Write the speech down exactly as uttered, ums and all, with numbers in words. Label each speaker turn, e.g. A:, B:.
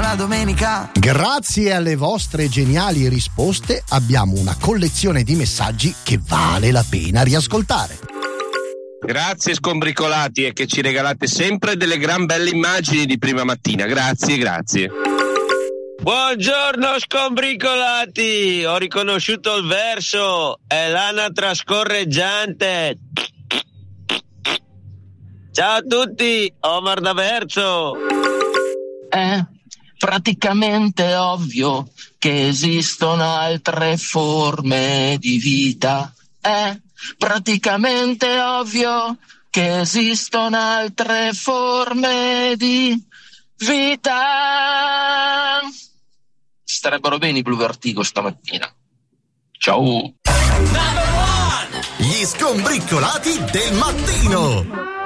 A: la domenica.
B: Grazie alle vostre geniali risposte abbiamo una collezione di messaggi che vale la pena riascoltare.
C: Grazie scombricolati e che ci regalate sempre delle gran belle immagini di prima mattina. Grazie, grazie.
D: Buongiorno scombricolati, ho riconosciuto il verso, è l'anatra scorreggiante. Ciao a tutti, Omar da Verso.
E: È praticamente ovvio che esistono altre forme di vita. È praticamente ovvio che esistono altre forme di vita. Starebbero bene i Blue Vertigo stamattina. Ciao.
F: Gli skombricolati del mattino.